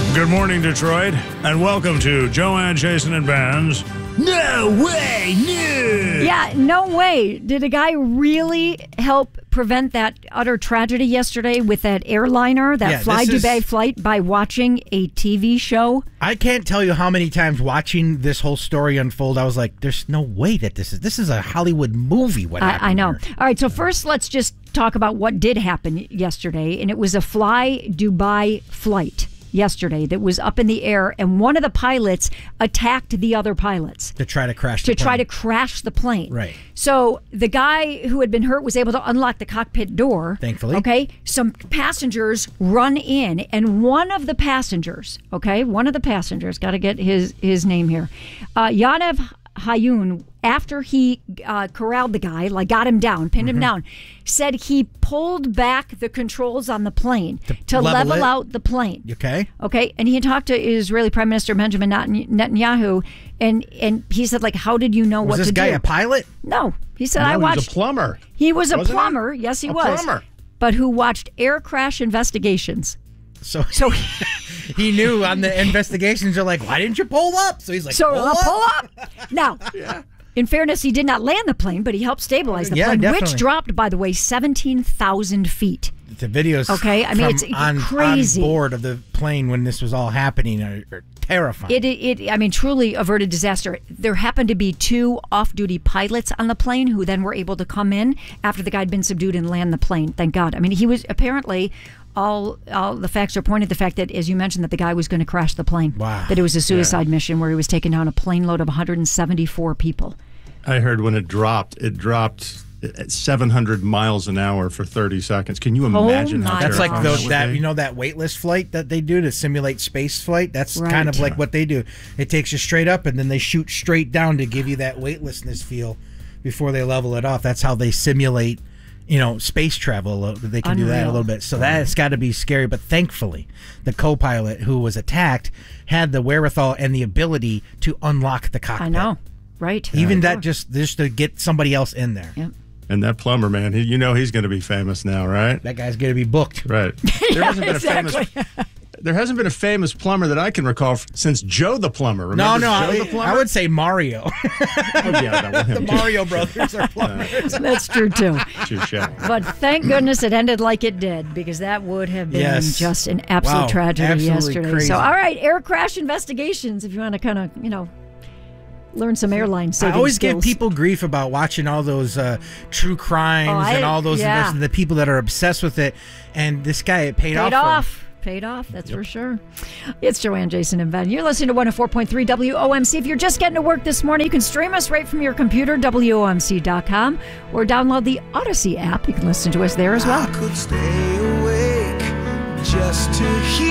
Good morning, Detroit, and welcome to Joanne, Jason, and Ben's No Way News. Yeah, no way. Did a guy really help prevent that utter tragedy yesterday with that airliner, that Fly Dubai flight, by watching a TV show? I can't tell you how many times watching this whole story unfold, I was like, there's no way that this is a Hollywood movie. What happened I know. here. All right, so first let's just talk about what did happen yesterday, and it was a Fly Dubai flight yesterday that was up in the air, and one of the pilots attacked the other pilots To try to crash the plane. Right. So the guy who had been hurt was able to unlock the cockpit door. Thankfully. Okay. Some passengers run in, and one of the passengers, got to get his name here, Yanav Hayun, after he corralled the guy, got him down, pinned him down, said he pulled back the controls on the plane to level out the plane. Okay. Okay. And he talked to Israeli Prime Minister Benjamin Netanyahu, and he said, how did you know what to do? Was this guy a pilot? No. He said, I watched. He was a plumber. He was a plumber. Yes, he was. Plumber. But who watched air crash investigations. So he knew on the investigations, they're like, why didn't you pull up? So he's like, pull up. Now, in fairness, he did not land the plane, but he helped stabilize the plane, definitely. which dropped, by the way, 17,000 feet. The videos it's crazy. on board of the plane when this was all happening are terrifying. It truly averted disaster. There happened to be 2 off-duty pilots on the plane who then were able to come in after the guy had been subdued and land the plane. Thank God. He was apparently... All the facts are pointed to the fact that, as you mentioned, that the guy was going to crash the plane. Wow. That it was a suicide mission where he was taking down a plane load of 174 people. I heard when it dropped at 700 miles an hour for 30 seconds. Can you imagine how That's like terrifying that weightless flight that they do to simulate space flight. That's Right. kind of like what they do. It takes you straight up and then they shoot straight down to give you that weightlessness feel before they level it off. That's how they simulate space travel. They can do that a little bit. So that's got to be scary. But thankfully, the co-pilot who was attacked had the wherewithal and the ability to unlock the cockpit. I know. Right. Even that just to get somebody else in there. Yep. And that plumber, man, he's going to be famous now, right? That guy's going to be booked. Right. There hasn't been a famous plumber that I can recall since Joe the Plumber. Remember Joe the Plumber? I would say Mario. The Mario brothers are plumbers. That's true, too. Touche. But thank goodness it ended like it did, because that would have been just an absolute tragedy yesterday. Crazy. So, all right, air crash investigations, if you want to kind of, learn some airline saving I always skills. give people grief about watching all those true crimes and all those the people that are obsessed with it. And this guy, it paid off. Paid off, that's for sure. It's Joanne, Jason, and Ben. You're listening to 104.3 WOMC. If you're just getting to work this morning, you can stream us right from your computer, WOMC.com, or download the Odyssey app. You can listen to us there as well. I could stay awake just to hear